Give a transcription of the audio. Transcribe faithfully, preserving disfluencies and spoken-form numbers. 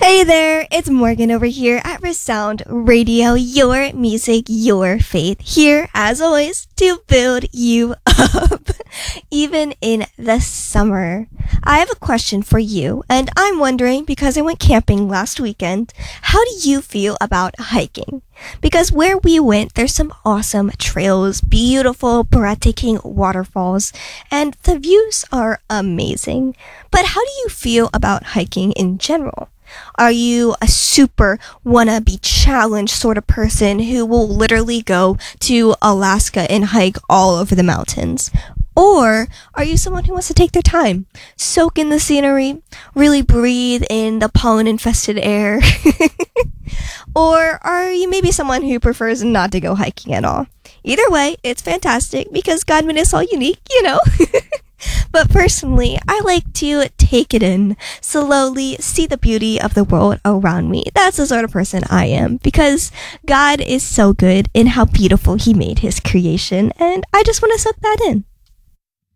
Hey there, it's Morgan over here at Resound Radio, your music, your faith, here as always to build you up, even in the summer. I have a question for you, and I'm wondering, because I went camping last weekend, how do you feel about hiking? Because where we went, there's some awesome trails, beautiful, breathtaking waterfalls, and the views are amazing. But how do you feel about hiking in general? Are you a super wanna be challenged sort of person who will literally go to Alaska and hike all over the mountains? Or are you someone who wants to take their time, soak in the scenery, really breathe in the pollen-infested air? Or are you maybe someone who prefers not to go hiking at all? Either way, it's fantastic because God made us all unique, you know? But personally, I like to take it in, slowly see the beauty of the world around me. That's the sort of person I am, because God is so good in how beautiful He made His creation, and I just want to soak that in.